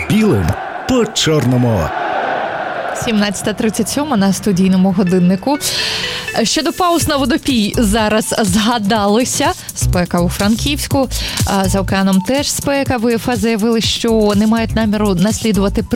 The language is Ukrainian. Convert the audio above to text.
білим по чорному. 17:37 на студійному годиннику. Щодо пауз на водопій зараз згадалося. Спека у Франківську. За океаном теж спека. ВФА заявили, що не мають наміру наслідувати